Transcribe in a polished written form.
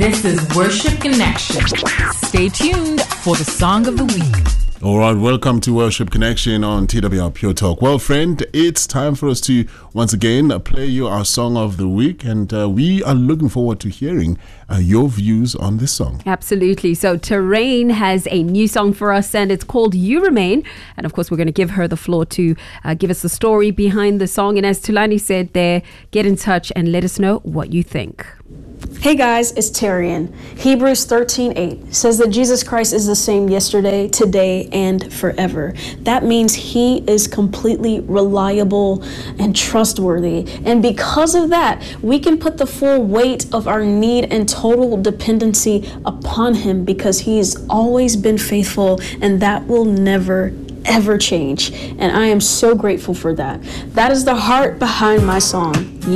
This is Worship Connection. Stay tuned for the Song of the Week. All right, welcome to Worship Connection on TWR Pure Talk. Well, friend, it's time for us to once again play you our Song of the Week, and we are looking forward to hearing your views on this song. Absolutely. So Terrain has a new song for us, and it's called You Remain. And of course, we're going to give her the floor to give us the story behind the song. And as Tulani said there, get in touch and let us know what you think. Hey guys, it's Tyrion. Hebrews 13:8 says that Jesus Christ is the same yesterday, today, and forever. That means he is completely reliable and trustworthy. And because of that, we can put the full weight of our need and total dependency upon him because he's always been faithful, and that will never ever change. And I am so grateful for that. That is the heart behind my song.